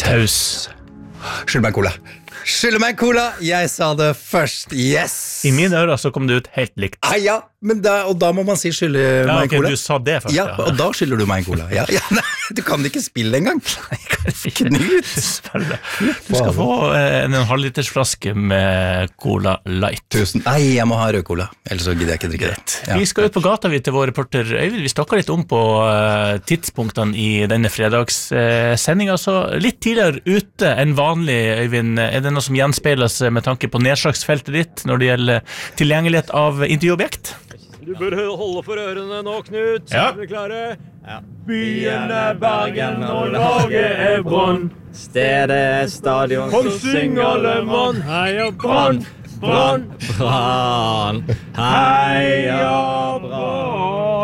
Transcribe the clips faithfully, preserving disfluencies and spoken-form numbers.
Taus. Skyld meg en cola. Skyld meg en cola! Jeg sa det først. Yes! I mine ører så kom det ut helt likt. Ah, ja, men da, og da må man si skyld Ja, meg en ok, cola. du sa det først. Ja, og da skylder du meg en cola. Ja, ja, nei, du kan ikke spille engang. Knut. Dessverre. Du skal få eh, en, en halvliters flaske med Cola Light. Tusen. Nei, jeg må ha rød cola, ellers så gidder jeg ikke drikke det. Ja. Vi skal ut på gata vi til vår reporter Øyvind. Vi snakker litt om på uh, tidspunktene i denne fredagssendinga, uh, så litt tidligere ute enn vanlig, Øyvind. Er det noe som gjenspeiles med tanke på nedslagsfeltet ditt når det gjelder tilgjengelighet av intervjuobjekt? Du bør holde for ørene nå, Knut. Ja. Er dere klare? Ja. Byen er Bergen, og laget er Brann. Stedet er stadion. Kom, syng alle mann. Heia Brann, Brann, Brann. heia Brann.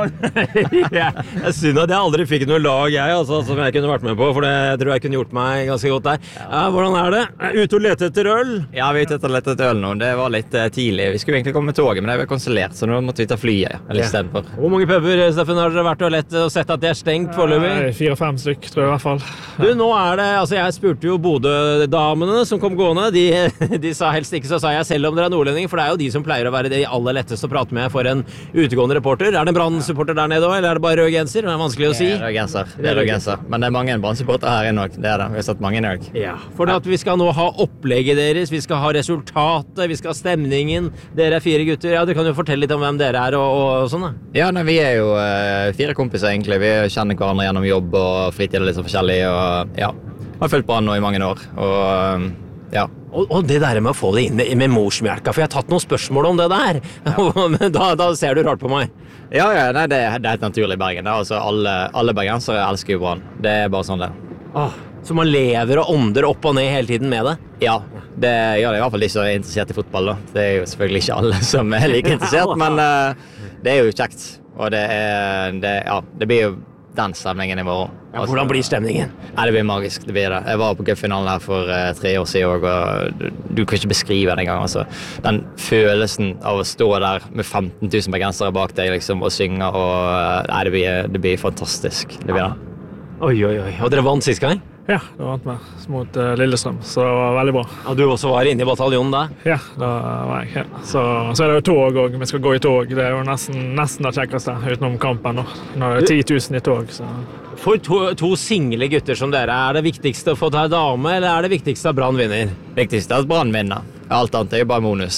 Ja, det er synd at jeg aldri fikk noe lag, jeg, altså, som jeg kunne vært med på, for det tror jeg kunne gjort meg ganske godt der. Ja, hvordan er det? Ute og lete etter øl? Ja, vi er ute etter lett etter øl nå. Det var litt uh, tidlig. Vi skulle egentlig komme med toget, men det var konsulert, så nå måtte vi ta flyet. Ja, eller stedet for. Hvor mange puber, Steffen, har dere vært og lett og sett at det er stengt foreløpig? Fire-fem stykk, tror jeg i hvert fall. Du, nå er det, altså jeg spurte jo Bodø-damene som kom gående, de, de sa helst ikke, så sa jeg selv om dere er nordlending, for det er jo de som pleier å være de aller letteste å prate med for en utegående reporter. Er det en Brann-supporter der nede også, eller er det bare rød genser? Det er vanskelig å si. Det er rød genser, det er rød genser. Men det er mange Brann-supporter her inne også, det er det. Vi har sett mange i dag. Ja, for at vi skal nå ha opplegget deres, vi skal ha resultatet, vi skal ha stemningen. Dere er fire gutter, ja, dere kan jo fortelle litt om hvem dere er og, og sånn da. Ja, nei, vi er jo uh, fire kompiser egentlig. Vi kjenner hverandre gjennom jobb og fritid og litt så forskjellig, og ja, har fulgt Brann nå i mange år, og um, ja. Og, og det der med å få det inn med morsmjelka, for jeg har tatt noen spørsmål om det der. Ja. da, da ser du rart på meg. Ja, ja, nei, det, det er helt naturlig i Bergen. Det er altså alle, alle bergensere elsker jo Brann. Det er bare sånn det. Åh, så man lever og ånder opp og ned hele tiden med det? Ja, det gjør det i hvert fall de som er interessert i fotball da. Det er jo selvfølgelig ikke alle som er like interessert, men uh, det er jo kjekt. Og det er, det, ja, det blir jo den stemningen i morgen. Ja, hvordan blir stemningen? Nei, det blir magisk, det blir det. Jeg var på cupfinalen her for uh, tre år siden, og du, du kan ikke beskrive det engang. Altså. Den følelsen av å stå der med femten tusen bergensere bak deg liksom, og synge, og, uh, nei, det, blir, det blir fantastisk. Det blir det. Oi, oi, oi. Og dere vant sist gang? Ja, det vant vi mot uh, Lillestrøm, så det var veldig bra. Og du også var inne i bataljonen der? Ja, det var jeg. Ja. Så, så er det jo tog også. Vi skal gå i tog. Det er jo nesten, nesten det kjekkeste utenom kampen nå. Nå er det ti tusen i tog, så... For to, to single gutter som dere, er det viktigste å få ta dame, eller er det viktigste at Brann vinner? Viktigste er at Brann vinner. Alt annet er jo bare bonus.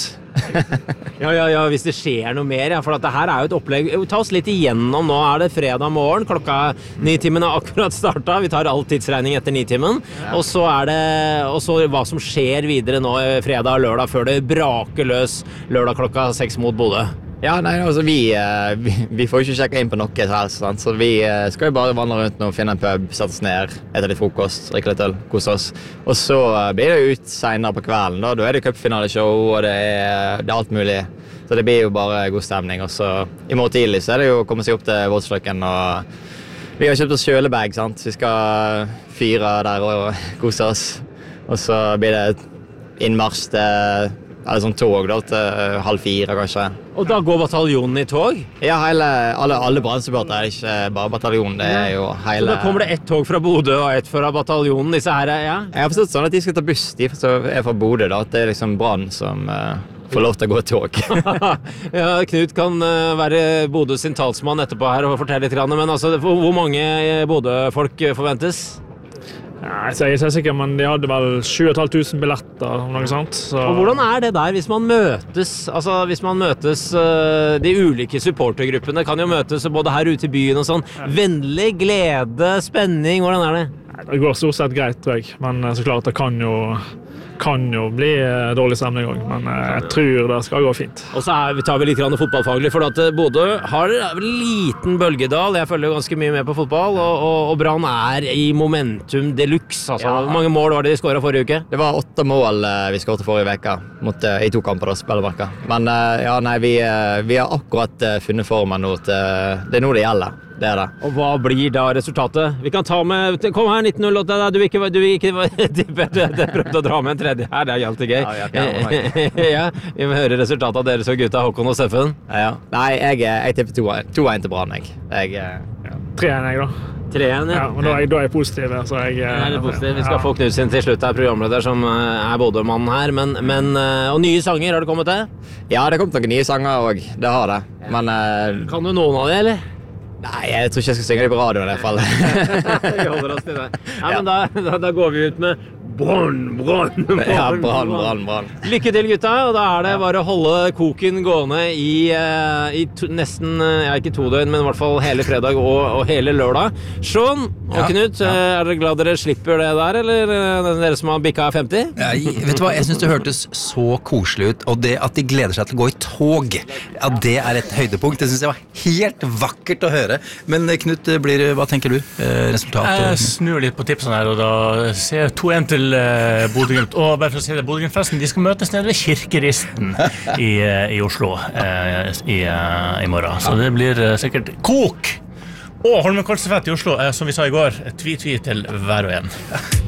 ja, ja, ja, hvis det skjer noe mer, ja, for dette her er jo et opplegg. Ta oss litt igjennom, nå er det fredag morgen, klokka ni-timen har akkurat startet, vi tar all tidsregning etter ni-timen, ja. og så er det, og så hva som skjer videre nå fredag og lørdag, før det braker løs lørdag klokka seks mot Bodø. Ja, nei, altså vi, vi, vi får ikke sjekke inn på noe helst, sant? Så vi skal jo bare vandre rundt nå, finne en pub, sette oss ned, ete litt frokost, drikke litt øl, kose oss. Og så blir det ut senere på kvelden, da, da er det cupfinaleshow, og det er, det er alt mulig. Så det blir jo bare god stemning, og så i morgen tidlig så er det jo å komme seg opp til Vårdsløkken, og vi har kjøpt oss kjølebag, sant? Vi skal fyre der og kose oss, og så blir det innmarsj til eller sånn tog da, til halv fire kanskje. Og da går bataljonen i tog? Ja, hele, alle, alle brannsupporter er ikke bare bataljonen, det er jo hele... Så da kommer det ett tog fra Bodø og ett fra bataljonen, disse her, ja? Jeg har forstått sånn at de skal ta buss, de er fra Bodø da, at det er liksom Brann som uh, får lov til å gå tog. ja, Knut kan uh, være Bodø sin talsmann etterpå her og fortelle litt, men altså, hvor mange Bodø-folk forventes? Ja, jeg er ikke sikker, men de hadde vel sju og et halvt tusen billetter og noe sånt. Så... Og hvordan er det der hvis man møtes, altså hvis man møtes, uh, de ulike supportergruppene kan jo møtes både her ute i byen og sånn. Ja. Vennlig, glede, spenning, hvordan er det? Det går stort sett greit, tror jeg, men så klart det kan jo, kan jo bli dårlig stemning også, men jeg tror det skal gå fint. Og så er, tar vi litt grann fotballfaglig, for at Bodø har en liten bølgedal, jeg følger ganske mye med på fotball, og, og, og Brann er i momentum deluxe, altså. Ja. Hvor mange mål var det de skåret forrige uke? Det var åtte mål vi skåret forrige veka, mot, i to kamper da, Spellemarka. Men ja, nei, vi, vi har akkurat funnet formen nå til, det er nå det gjelder. Det er det. Og hva blir da resultatet? Vi kan ta med, kom her nitten null åtte, du vil ikke, du vil ikke, du prøvde å dra med en tredje her, det er alltid gøy. Ja, jeg ja, vi må høre resultatet av dere så gutta, Håkon og Steffen. Ja, ja. Nei, jeg, jeg tipper to-en til Brann, jeg. jeg ja. tre-en jeg da. tre en, Ja, og da er, jeg, da er jeg positiv. Så jeg, Det er litt positivt. Vi skal ja. få Knudsen til slutt her, programleder som eh, er Bodø-mannen her. Men, men, eh, og nye sanger, har det kommet til? Ja, det kom noen nye sanger òg. Det har det. Men eh, Kan du noen av det, eller? nei, jeg tror ikke jeg skal synge det på radioen i hvert fall. Vi holder oss til det. Ja, men da, da, da går vi ut med Brann, brann, brann, Ja, brann, brann, brann. Lykke til, gutta. Og da er det bare å holde koken gående i, eh, i to, nesten, eh, ja, ikke to døgn, men i hvert fall hele fredag og, og hele lørdag. Sean og Ja, Knut, ja. eh, er dere glad dere slipper det der, eller eh, dere som har bikka femti? Ja, vet du hva, jeg synes det hørtes så koselig ut, og det at de gleder seg til å gå i tog, ja, det er et høydepunkt. Det synes jeg var helt vakkert å høre. Men Knut, blir, hva tenker du? Eh, resultatet? Jeg snur litt på tipsene her, og da ser jeg to en til uh, Bodø-Glimt. Og bare for å si det, Bodø-Glimt-festen, de skal møtes nede ved Kirkeristen i, uh, i Oslo uh, i, uh, i morgen. Så det blir uh, sikkert kok! Og Holmen Kolsefett i Oslo, uh, som vi sa i går, tvi-tvi til hver og en.